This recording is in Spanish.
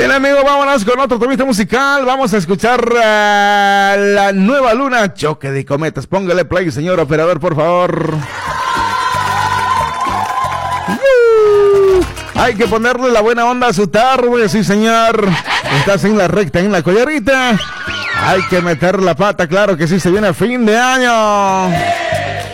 Bien, amigo, vámonos con otro temita musical. Vamos a escuchar La Nueva Luna, Choque de Cometas. Póngale play, señor operador, por favor. Hay que ponerle la buena onda a su tarde, sí, señor. Estás en la recta, en la collarita. Hay que meter la pata, claro que sí, se viene fin de año.